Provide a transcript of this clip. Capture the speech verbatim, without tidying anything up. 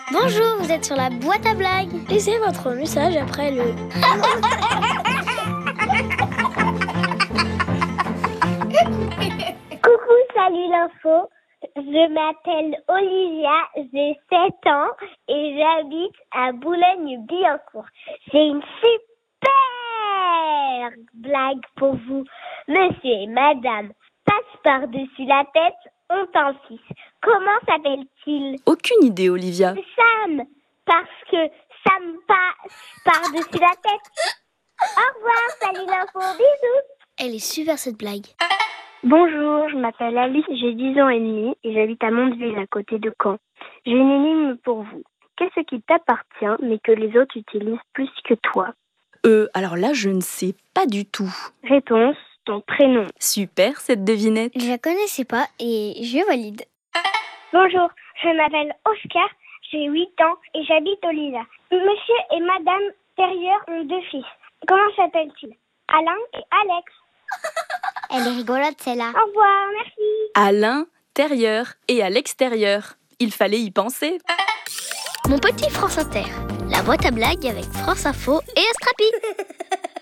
Bonjour, vous êtes sur la boîte à blagues. Laissez votre message après le... Coucou, salut l'info. Je m'appelle Olivia, j'ai sept ans et j'habite à Boulogne-Billancourt. J'ai une super blague pour vous. Monsieur et madame passent par-dessus la tête, ont un fils. Comment s'appelle-t-il? Aucune idée, Olivia. Sam, parce que Sam passe par-dessus la tête. Au revoir, salut l'info, bisous. Elle est super cette blague. Bonjour, je m'appelle Alice, j'ai dix ans et demi et j'habite à Mondeville, à côté de Caen. J'ai une énigme pour vous. Qu'est-ce qui t'appartient mais que les autres utilisent plus que toi? Euh, alors là, je ne sais pas du tout. Réponse, ton prénom. Super, cette devinette. Je la connaissais pas et je valide. Bonjour, je m'appelle Oscar, j'ai huit ans et j'habite au Lila. Monsieur et madame Terrier ont deux fils. Comment s'appellent-ils? Alain et Alex. Elle est rigolote celle-là. Au revoir, merci. À l'intérieur et à l'extérieur. Il fallait y penser. Mon petit France Inter, la boîte à blagues avec France Info et Astrapi.